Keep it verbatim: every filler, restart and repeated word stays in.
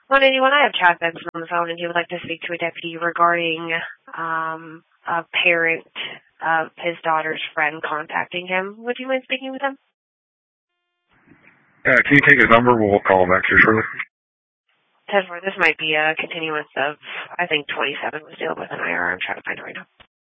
one eighty-one, I have Chad Benson on the phone, and he would like to speak to a deputy regarding um, a parent of his daughter's friend contacting him. Would you mind speaking with him? Uh, can you take his number? We'll call him back here shortly. Tesla, this might be a continuance of, I think, twenty-seven was dealt with an I R. I'm trying to find it right now.